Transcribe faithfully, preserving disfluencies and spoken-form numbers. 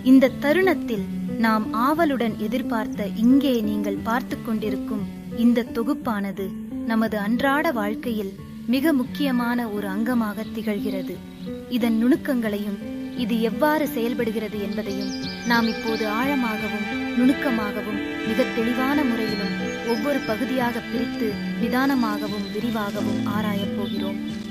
இந்த தருணத்தில் நாம் ஆவலுடன் எதிர்பார்த்த இங்கே நீங்கள் பார்த்து கொண்டிருக்கும் இந்த தொகுப்பானது நமது அன்றாட வாழ்க்கையில் மிக முக்கியமான ஒரு அங்கமாக திகழ்கிறது. இதன் நுணுக்கங்களையும் இது எவ்வாறு செயல்படுகிறது என்பதையும் நாம் இப்போது ஆழமாகவும் நுணுக்கமாகவும் மிக தெளிவான முறையிலும் ஒவ்வொரு பகுதியாக பிரித்து நிதானமாகவும் விரிவாகவும் ஆராயப் போகிறோம்.